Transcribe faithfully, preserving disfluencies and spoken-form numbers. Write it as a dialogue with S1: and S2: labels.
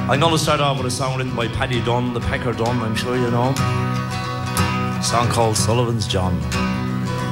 S1: I'm going to start off with a song written by Paddy Dunn, the Pecker Dunn, I'm sure you know. A song called Sullivan's John.